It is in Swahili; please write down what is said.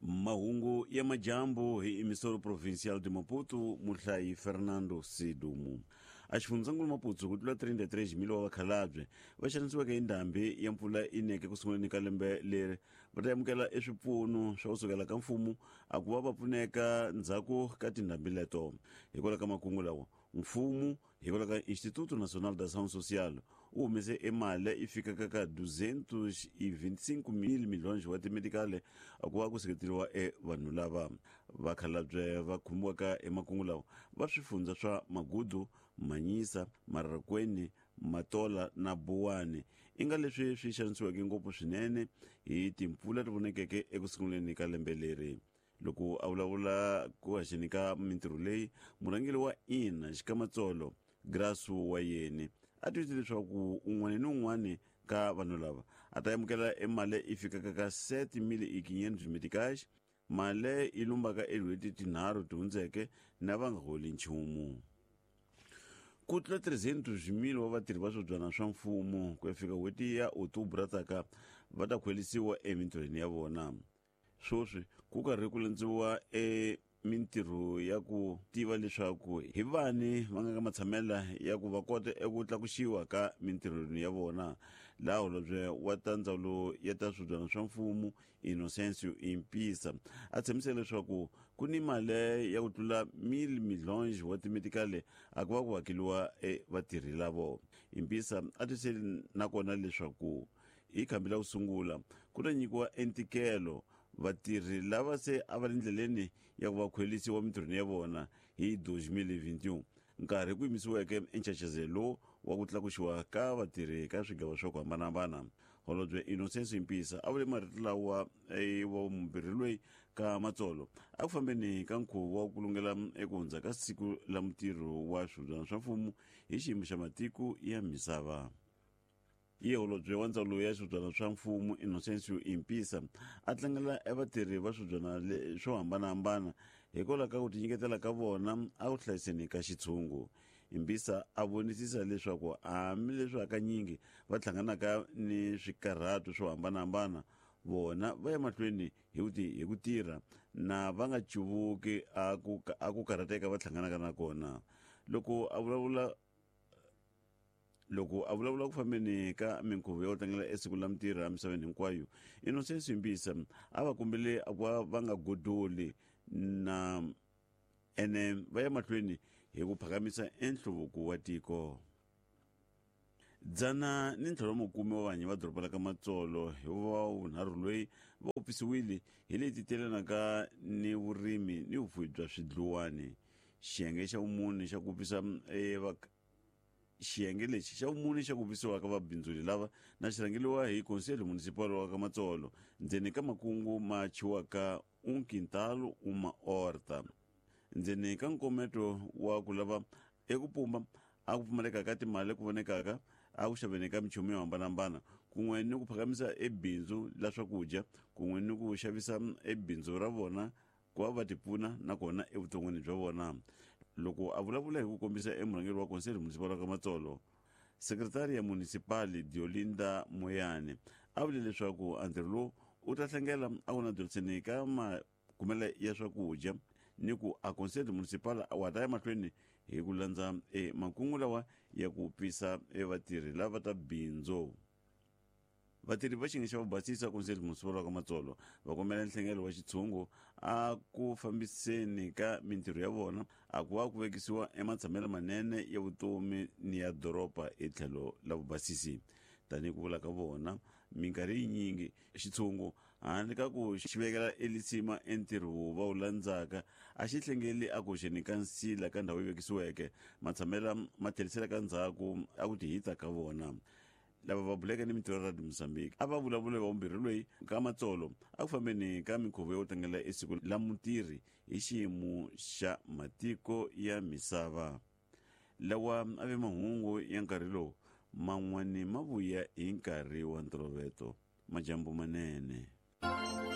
Mahungu ya majambo hi emisoro provincial de Maputo muhlayi Fernando Sidumu. Axifundzangulu Maputo ku tlula 33,000 wa vakhalabye va xanisiweke hi ndhambi ya mpfula ineke ku sunguleni ka lembe leri va ta amukela swipfuno swa kusukela ka mfumo a ku va va pfuneka ndzhaku ka tindhambi leto. Hikwalaho ka makungu lawa mfumo hikwalaho ka Instituto Nacional da Ação Social u humese emali ifikaka ka 225 mil milhões wa timedikale a ku va ku seketeriwa vanhu lava vakhalabye va khumbiwaka emakungu lawa va swifundza swa Magudu, Manyisa, Marakweni, Matola na Buwane i nga leswi swi xanisiweke ngopfu swinene hi timpfula ti vonekeke ekusunguleni ka lembe leri. Loko a vulavula ku haxeni ka mintirho leyi murhangeri wa ina Xikamatsolo Grasu wa yeni a twise leswaku un'wana ni un'wana ka vanhu lava a ta amukela emali ifikaka ka 7,500 meticais mali i lumbaka elweti tinharhu ti hundzeke na va nga holi nchumu. Ku tlula 300,000 wa vatirhi va swibyana swa mfumo ku ya fika n'hweti ya Otubra taka va ta khwelisiwa emintirhweni ya vona. Swoswi ku karhi ku landziwa mintirho ya ku tiva leswaku hi vani va nga ka matshamela ya ku va kota eku tlakuxiwa ka mintirhweni ya vona. Laha holobye wa ta ndzawulo ya ta swibyana swa mfumo Inocencio Impisa a tshembise leswaku ku ni mali ya ku tlula milhões wa timedikale a ku va ku hakeliwa vatirhi lavo. Impisa a tise na kona leswaku hi khambi la ku sungula ku ta nyikiwa entikelo vatirhi lava se a va le ndleleni ya ku va khwelisiwa mintirhweni ya vona hi 2021 nkarhi ku yimisiweke enchachazelo wa ku tlakuxiwa ka vatirhi ka swigava swa ku hambanahambana. Holobye Inocencio Impisa a vule marito lawa wa mumbirhi loyi ka Matsolo a ku fambeni ka nkhuvo wa ku lungela eku hundza ka siku la mutirho wa swibyana swa mfumo hi xiyimo xa matiko ya misava. Iye holobye wa ndzawulo ya swibyana swa mfumo Inocencio Impisa a tlangela vatirhi va swibyana swo hambanahambana hikwalaho ka ku tinyiketela ka vona a ku hlayiseni ka xitshungu. Impisa a vonisisa leswaku hambileswi hakanyingi va hlanganaka ni swikarhato swo hambanahambana vona va ya mahlweni hi ku tirha na va nga cuvuki a ku karhateka va hlanganaka na kona. Loko a vulavula ku fambeni ka minkhuvo yo tlangela esiku la mutirhi emisaveni hinkwayo Inocencio Impisa a va kombele va nga godoli na ene va ya mahlweni hi ku phakamisa enhluvuko wa tiko. Dzana ni ntlhanu mukumi wa vanyi va doroba la ka Matsolo hi wunharhu loyi va opisiwile hi leti titelanaka ni vurimi ni vufuwi bya swidluwani. Xiyenge xa vumune xa ku opisa xiyenge lexi xa vumune xa ku opisiwa ka vabindzuli lava na xirhangeliwa hi Konseli Municipal wa ka Matsolo ndzeni ka makungu ma chiwaka Quintal uma horta. Ndzeni ka nkometo wa ku lava eku pumba a ku pfumaleka ka timali ku vonekaka a ku xaveni ka minchumu yo hambanahambana kun'we ni ku phakamisa ebindzu la swakudya kun'we ni ku xavisa ebindzu ra vona ku va va tipfuna na kona evuton'wini bya vona. Loko a vulavula hi ku kombisa emurhangeri wa Konseli Municipal wa ka Matsolo sekretari ya municipali Diolinda Moyane a vule leswaku antirho lowu u ta hlangela a ku na dyoriseni ka makumela ya swakudya ni ku a Konseli Municipal wa ta ya mahlweni hi ku landza makungu lawa ya ku opisa vatirhi lava ta bindzu. Vatirhi va xiyenge xa vu basisa Konseli Municipal wa ka Matsolo va kombela nhlengelo wa xitshungu a ku fambiseni ka mintirho ya vona a ku va ku vekisiwa ematshamelo manene ya vutomi ni ya doroba etlhelo la vubasisi. Tanihi ku vula ka vona minkarhi yinyingi xitshungu handle ka ku xi vekela elisima entirho va wu landzaka a xi hlengeli a ku xeni ka nsila ka ndhawu yi vekisiweke matshamela ma tlhelisela ka ndzhaku a ku tihita ka vona. Lava va buleke ni mintirho ya Radio Mozambique a va vulavula hi vumbirhi loyi ka Matsolo a ku fambeni ka minkhuvo yo tlangela esiku la mutirhi hi xiyimo xa matiko ya misava. Lawa a ve mahungu ya nkarhi lowu man'wani ma vuya hi nkarhi wa ntolovelo majambu manene.